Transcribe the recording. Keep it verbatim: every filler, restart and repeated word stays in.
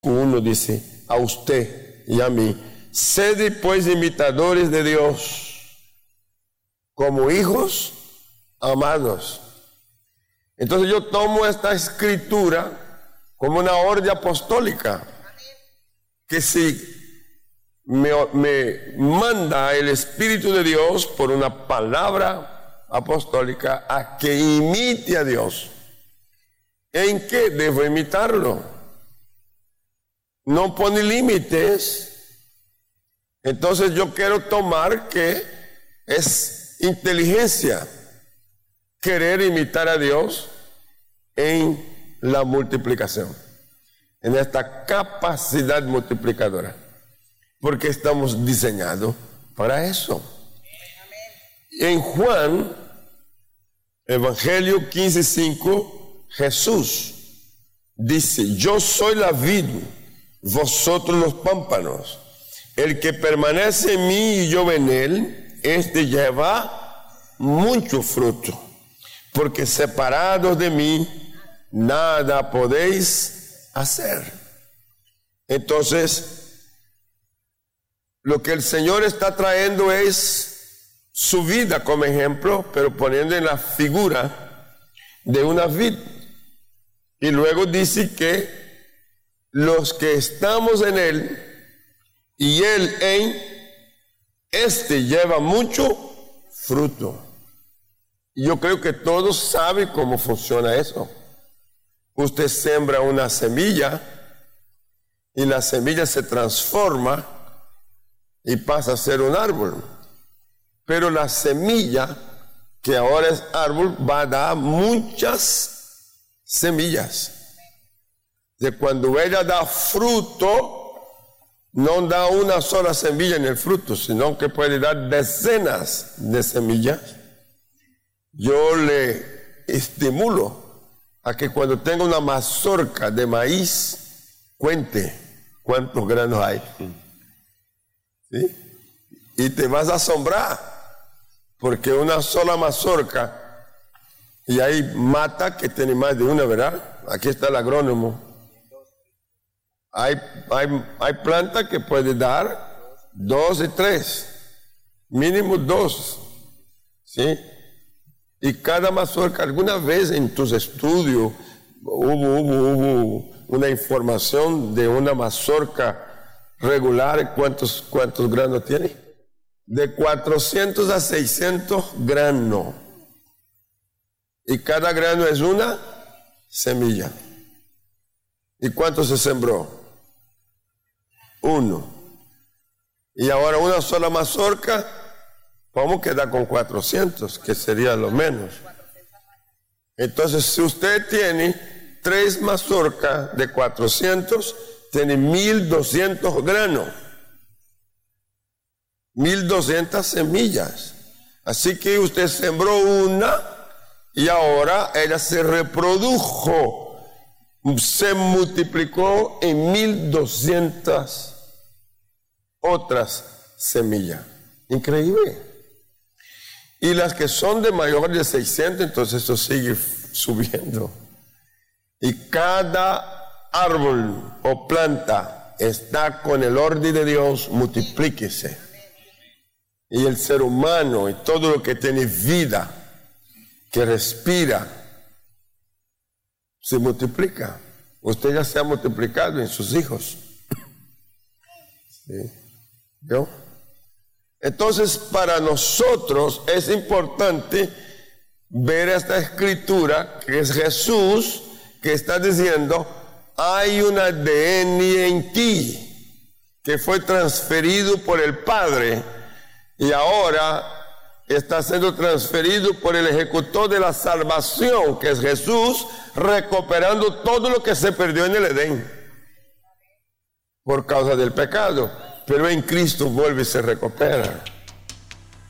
uno dice, a usted y a mí, sed pues imitadores de Dios, como hijos amados. Entonces yo tomo esta escritura como una orden apostólica, que si me, me manda el Espíritu de Dios por una palabra apostólica a que imite a Dios. ¿En qué debo imitarlo? No pone límites. Entonces yo quiero tomar que es inteligencia querer imitar a Dios en la multiplicación, en esta capacidad multiplicadora, porque estamos diseñados para eso. En Juan, Evangelio quince cinco, Jesús dice, yo soy la vid, vosotros los pámpanos. El que permanece en mí y yo en él, este lleva mucho fruto, porque separados de mí, nada podéis hacer. Entonces, lo que el Señor está trayendo es su vida como ejemplo, pero poniendo en la figura de una vid. Y luego dice que los que estamos en él y él en este lleva mucho fruto. Y yo creo que todos saben cómo funciona eso. Usted siembra una semilla y la semilla se transforma y pasa a ser un árbol. Pero la semilla, que ahora es árbol, va a dar muchas semillas. De cuando ella da fruto, no da una sola semilla en el fruto, sino que puede dar decenas de semillas. Yo le estimulo a que cuando tenga una mazorca de maíz, cuente cuántos granos hay. ¿Sí? Y te vas a asombrar, porque una sola mazorca, y hay mata que tiene más de una, ¿verdad? Aquí está el agrónomo. Hay, hay, hay planta que puede dar dos y tres, mínimo dos, ¿sí? Y cada mazorca, alguna vez en tus estudios hubo, hubo, hubo una información de una mazorca regular, ¿cuántos, cuántos granos tiene? De cuatrocientos a seiscientos granos. Y cada grano es una semilla. ¿Y cuánto se sembró? Uno. Y ahora una sola mazorca, vamos a quedar con cuatrocientos, que sería lo menos. Entonces, si usted tiene tres mazorcas de cuatrocientos, tiene mil doscientos granos, mil doscientas semillas. Así que usted sembró una y ahora ella se reprodujo, se multiplicó en mil doscientas otras semillas. Increíble. Y las que son de mayor de seiscientos, entonces eso sigue subiendo. Y cada árbol o planta está con el orden de Dios, multiplíquese. Y el ser humano y todo lo que tiene vida, que respira, se multiplica. Usted ya se ha multiplicado en sus hijos. ¿Sí? ¿Yo? Entonces, para nosotros es importante ver esta escritura, que es Jesús, que está diciendo, hay un A D N en ti, que fue transferido por el Padre, y ahora está siendo transferido por el ejecutor de la salvación, que es Jesús, recuperando todo lo que se perdió en el Edén, por causa del pecado. Pero en Cristo vuelve y se recupera.